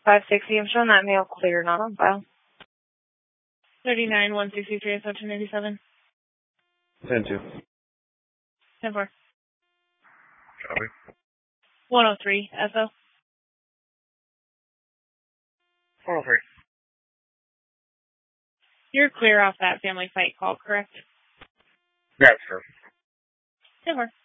560. I'm showing that mail clear, not on file. 39-163, SO 1087. 10-2. 10-4. Copy. 103, SO. 403. You're clear off that family fight call, correct? That's true. 10-4.